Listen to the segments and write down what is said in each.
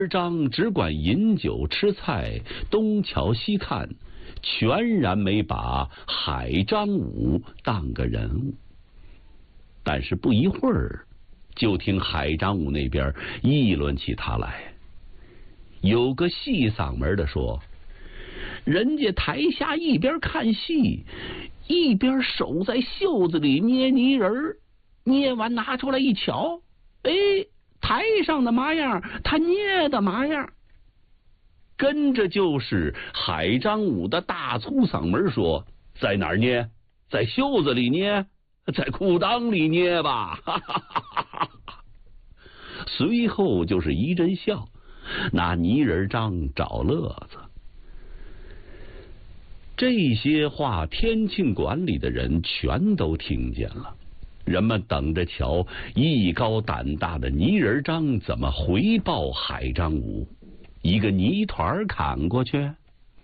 张只管饮酒吃菜，东瞧西看，全然没把海张武当个人物。但是不一会儿，就听海张武那边议论起他来。有个细嗓门的说：“人家台下一边看戏，一边手在袖子里捏泥人，捏完拿出来一瞧，哎，台上的嘛样，他捏的嘛样。”跟着就是海张武的大粗嗓门说：“在哪儿捏？在袖子里捏？在裤裆里捏吧！”哈哈哈哈哈。随后就是一阵笑，拿泥人张找乐子。这些话天庆馆里的人全都听见了，人们等着瞧艺高胆大的泥人张怎么回报海张武。一个泥团砍过去，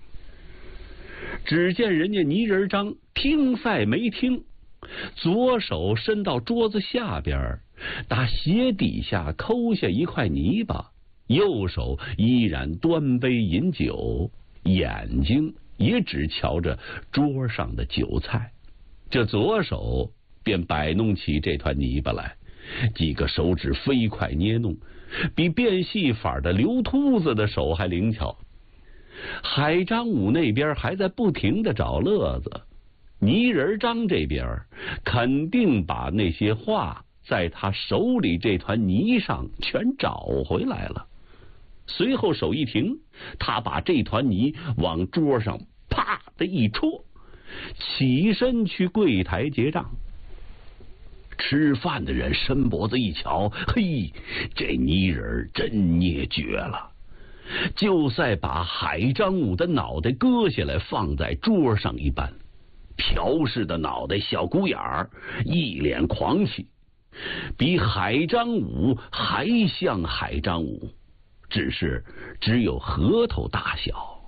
只见人家泥人张听赛没听，左手伸到桌子下边，打鞋底下抠下一块泥巴，右手依然端杯饮酒，眼睛也只瞧着桌上的酒菜，这左手便摆弄起这团泥巴来，几个手指飞快捏弄，比变戏法的刘秃子的手还灵巧。海张武那边还在不停的找乐子，泥人张这边肯定把那些话在他手里这团泥上全找回来了。随后手一停，他把这团泥往桌上啪的一戳，起身去柜台结账。吃饭的人伸脖子一瞧，嘿，这泥人真捏绝了，就赛把海张武的脑袋割下来放在桌上一般。朴氏的脑袋小鼓眼儿，一脸狂气，比海张武还像海张武，只有核桃大小。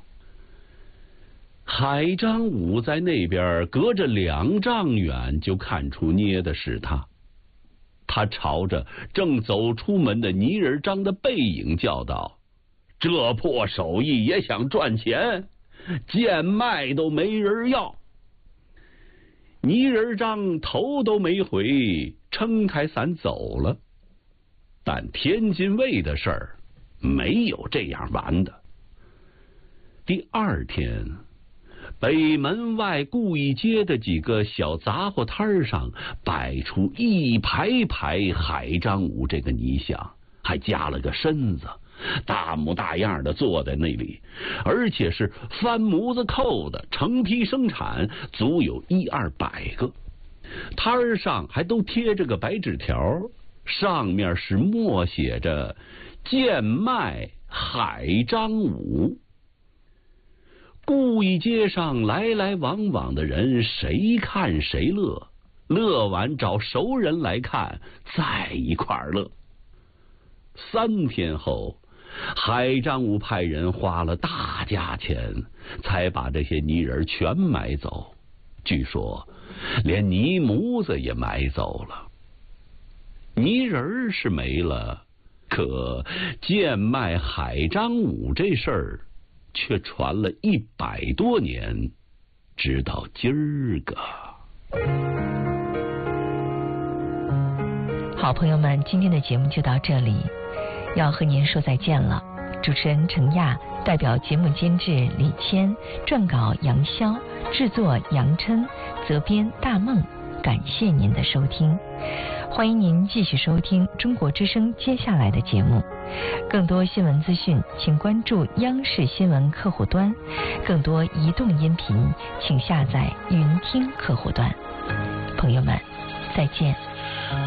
海张武在那边隔着2丈远就看出捏的是他，他朝着正走出门的泥人张的背影叫道：“这破手艺也想赚钱，贱卖都没人要。”泥人张头都没回，撑开伞走了。但天津卫的事儿没有这样完的。第2天，北门外顾义街的几个小杂货摊上摆出一排排海张武这个泥像，还加了个身子，大模大样的坐在那里，而且是翻模子扣的，成批生产，足有100-200个。摊上还都贴着个白纸条，上面是默写着“贱卖海张武”。顾义街上来来往往的人，谁看谁乐，乐完找熟人来看，再一块乐。3天后，海张武派人花了大价钱，才把这些泥人全买走，据说连泥模子也买走了。泥人是没了，可贱卖海张武这事儿却传了100多年，直到今儿个。 好朋友们，今天的节目就到这里，要和您说再见了。主持人程亚，代表节目监制李谦，撰稿杨潇，制作杨琛，责编大梦。感谢您的收听，欢迎您继续收听中国之声接下来的节目。更多新闻资讯，请关注央视新闻客户端；更多移动音频，请下载云听客户端。朋友们，再见。